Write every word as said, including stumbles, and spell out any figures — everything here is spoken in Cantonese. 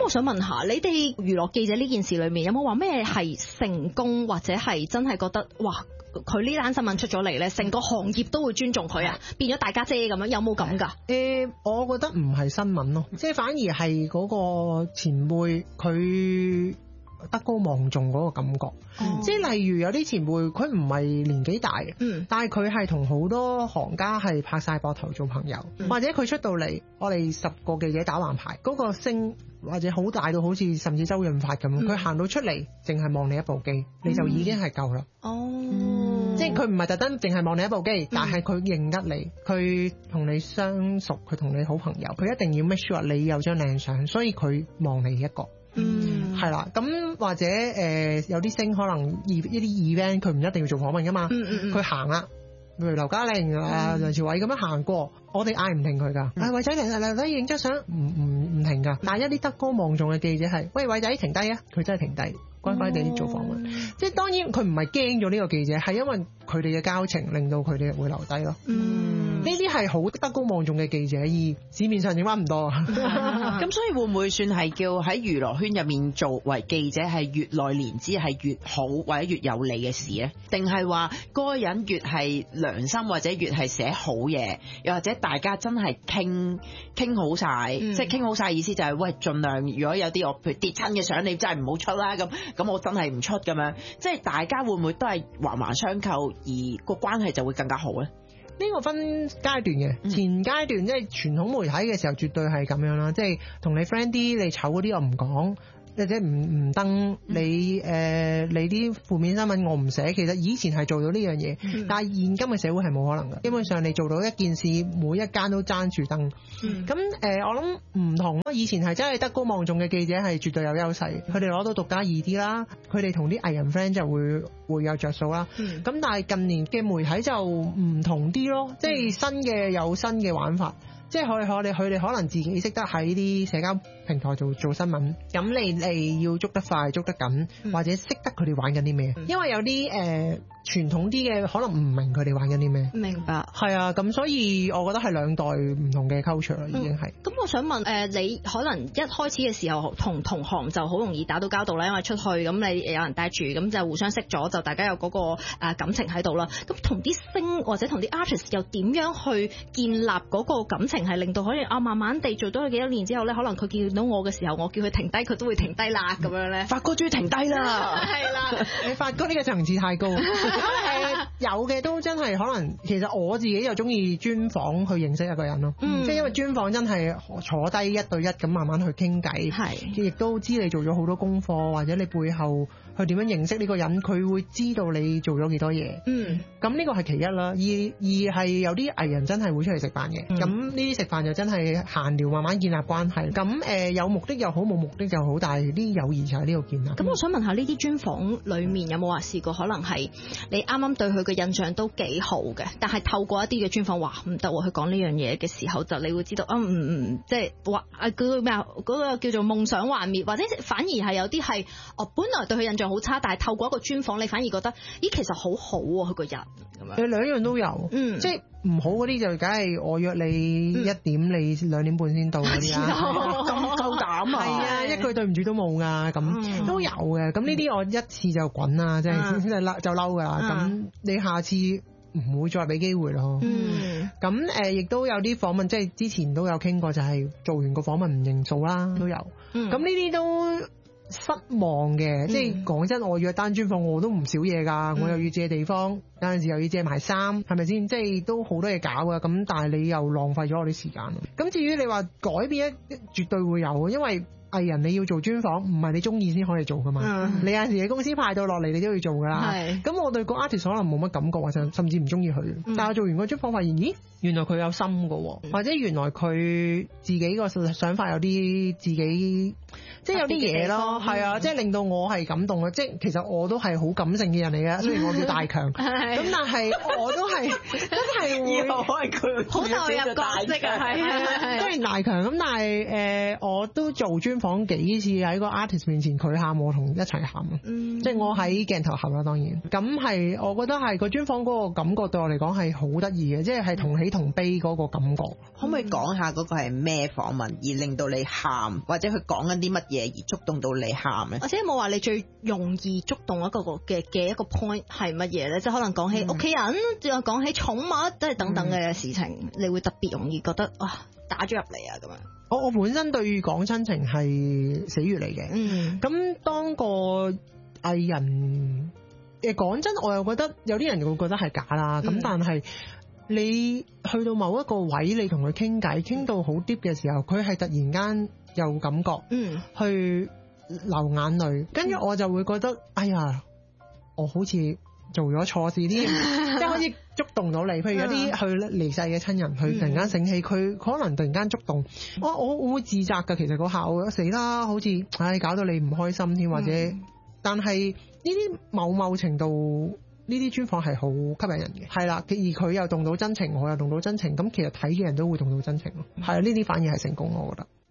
咁我想問下，你哋娛樂記者呢件事裏面有冇話咩係成功，或者係真係覺得哇佢呢單新聞出咗嚟咧，成個行業都會尊重佢啊，變咗大家姐咁樣，有冇咁㗎？ 誒、呃，我覺得唔係新聞咯，即係反而係嗰個前輩佢德高望重嗰個感覺。哦、即係例如有啲前輩佢唔係年紀大嘅，嗯，但係佢係同好多行家係拍晒膊頭做朋友，嗯、或者佢出到嚟，我哋十個記者打橫排，嗰、嗰個聲或者好大到好似甚至周潤發咁，佢行、嗯、到出嚟，淨係望你一部機，嗯、你就已經係夠啦。哦，嗯、即係佢唔係特登淨係望你一部機，嗯、但係佢認得你，佢同你相熟，佢同你好朋友，佢一定要 make sure 你有張靚相，所以佢望你一個。嗯，係啦，咁或者誒、呃、有啲星可能一啲 event 佢唔一定要做訪問噶嘛，嗯嗯佢、嗯、行啦，譬如劉嘉玲啊、梁朝偉咁樣行過，我哋嗌唔停佢噶，係偉仔停嚟嚟嚟影張相，唔唔唔停噶，但係一啲德高望重嘅記者係，喂偉仔停低啊，佢真係停低。乖乖地做訪問，嗯、即係當然佢唔係驚咗呢個記者，係因為佢哋嘅交情令到佢哋會留低咯。嗯，呢啲係好德高望重嘅記者，而市面上點解唔多啊？ 咁所以會唔會算係叫喺娛樂圈入面作為記者係越耐年資係越好或者越有利嘅事咧？定係話嗰個人越係良心或者越係寫好嘢，又或者大家真係傾傾好晒，嗯、即係傾好晒意思就係、是、喂，盡量如果有啲我譬如跌親嘅相，你真係唔好出啦咁。咁我真係唔出咁樣，即係大家會唔會都係環環相扣，而個關係就會更加好咧？ 呢個分階段嘅，前階段即係傳統媒體嘅時候，絕對係咁樣啦，即係同你 friend 啲，你醜嗰啲我唔講。或者唔唔登你誒、呃、你啲負面新聞我唔寫，其實以前係做到呢樣嘢，嗯、但係現今嘅社會係冇可能嘅。基本上你做到一件事，每一間都爭住登。咁誒、嗯呃，我諗唔同咯。以前係真係德高望重嘅記者係絕對有優勢，佢哋攞到獨家易啲啦，佢哋同啲藝人 friend 就會會有着數啦。咁、嗯、但係近年嘅媒體就唔同啲咯，即係新嘅有新嘅玩法。即係佢我哋佢哋可能自己識得喺啲社交平台做做新聞，咁你你要捉得快捉得緊，嗯、或者識得佢哋玩緊啲咩？嗯、因為有啲誒、呃、傳統啲嘅可能唔明佢哋玩緊啲咩。 明白。係啊，咁所以我覺得係兩代唔同嘅 culture 啦，已經係。咁、 嗯、我想問誒、呃，你可能一開始嘅時候同同行就好容易打到交道啦，因為出去咁你有人帶住，咁就互相識咗，就大家有嗰個誒感情喺度啦。咁同啲星或者同啲 artist 又點樣去建立嗰個感情？係令到可以啊，慢慢地做多佢幾多年之後咧，可能佢見到我嘅時候，我叫佢停低，佢都會停低啦，咁樣咧。 發哥終於停低啦， 係啦， 你發哥呢個層次太高。誒有嘅都真係可能，其實我自己又中意專訪去認識一個人咯，嗯、即係因為專訪真係坐低一對一咁慢慢去傾偈，係亦都知你做咗好多功課，或者你背後去點樣認識呢個人，佢會知道你做咗幾多嘢。嗯，咁呢個係其一啦，二二係有啲藝人真係會出嚟食飯嘅，咁呢啲食飯就真係閒聊，慢慢建立關係。咁誒、呃、有目的又好，冇目的又好，但係啲友誼就喺呢度建立。咁、 嗯、我想問下呢啲專訪裡面有冇話試過可能係你啱啱對佢嘅印象都幾好嘅，但係透過一啲嘅專訪話唔得喎，佢講呢樣嘢嘅時候就你會知道啊，唔、嗯、唔即係話啊嗰個咩啊嗰個叫做夢想幻滅，或者反而係有啲係哦本來對佢印象好差，但係透過一個專訪你反而覺得咦其實好好喎佢個人咁樣。 誒兩樣都有，嗯，即係唔好嗰啲就梗係我約你一點，嗯、你兩點半先到嗰啲啊，咁夠膽啊！係啊，一句對唔住都冇噶，咁、嗯、都有嘅。咁呢啲我一次就滾啦，即係先係就嬲噶啦。咁、嗯、你下次唔會再俾機會咯。嗯，咁誒亦都有啲訪問，即係之前都有傾過，就係做完個訪問唔認數啦，都有。咁呢啲都失望嘅，即係講真，我約單專訪我都唔少嘢㗎，嗯、我又要借地方，有陣時又要借埋衫，係咪先？即係都好多嘢搞㗎，咁但係你又浪費咗我啲時間。咁至於你話改變一，絕對會有，因為藝人你要做專訪，唔係你中意先可以做㗎嘛。嗯、你有陣時你公司派到落嚟，你都要做㗎啦。咁是我對個 artist 可能冇乜感覺，或者甚至唔中意佢。嗯、但係我做完個專訪，發現咦，原來佢有心㗎，嗯、或者原來佢自己個想法有啲自己。即係有啲嘢咯，係啊，即係令到我係感動啊！即係其實我都係好感性嘅人嚟嘅，雖然我叫大強，咁但係我都係真係會可能佢好投入角色啊！係係係， 雖然大強咁，但係誒我都做專訪訪幾次喺個 artist 面前，佢喊我同一齊喊， 嗯、 即係我喺鏡頭喊啦，當然。咁係我覺得係個專訪嗰個感覺對我嚟講係好得意嘅，即係係同喜同悲嗰個感覺。 可唔可以講下嗰個係咩訪問而令到你喊，或者佢講緊啲乜嘢而觸動到你喊咧？ 或者有冇話你最容易觸動一個個嘅嘅一個 point 係乜嘢咧？即係可能講起屋企人，又講、嗯、起寵物，即係等等嘅事情，嗯、你會特別容易覺得啊打咗入嚟啊咁樣。 我我本身對講親情係死穴嚟嘅，嗯，咁當個藝人誒講真，我又覺得有啲人會覺得係假啦，咁、嗯、但係你去到某一個位，你同佢傾偈，傾到好 deep 嘅時候，佢係突然間有感覺，嗯，去流眼淚，跟住我就會覺得，哎呀，我好似做咗錯事添，即係好似觸動到你。譬如有啲去離世嘅親人，佢突然間醒起，佢可能突然間觸動，我我我會自責㗎。其實嗰下我死啦，好似唉搞到你唔開心添，或者，但係呢啲某某程度呢啲專訪係好吸引人嘅，係啦，而佢又動到真情，我又動到真情，咁其實睇嘅人都會動到真情咯。係啊，呢啲反而係成功，我覺得。